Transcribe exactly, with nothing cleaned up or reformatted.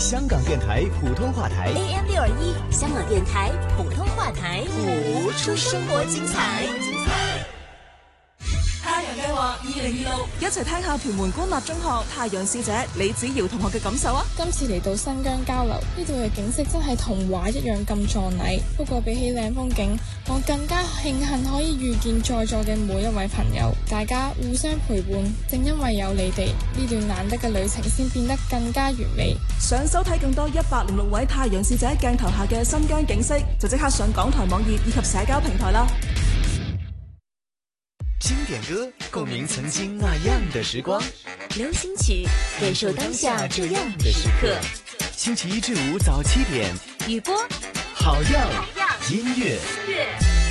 香港電台普通話台 A M 六二一，香港電台普通話台， 活出生活精彩。 太陽計劃二零二六，一齊聽下屯門官立中學太陽使者李子瑤同學嘅感受啊！ 今次嚟到新疆交流，呢度嘅景色真係童話一樣咁壯麗。不過比起靚風景，我更加慶幸可以遇見在座嘅每一位朋友，大家互相陪伴。正因為有你哋，呢段難得嘅旅程先變得更加完美。 想收睇更多一百零六位太陽使者鏡頭下嘅新疆景色，就即刻上港台網頁以及社交平台啦。 經典歌，共鳴曾經那樣的時光； 流行曲，感受當下這樣的時刻。 星期一至五早七點， 雨波， 好樣音樂。